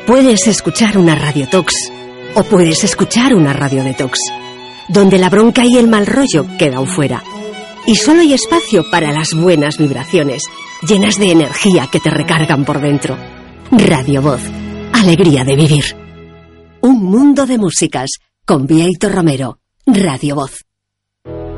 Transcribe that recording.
Puedes escuchar una radiotox o puedes escuchar una radiodetox, donde la bronca y el mal rollo quedan fuera. Y solo hay espacio para las buenas vibraciones, llenas de energía que te recargan por dentro. Radio Voz, alegría de vivir. Un mundo de músicas, con Bieito Romero. Radio Voz.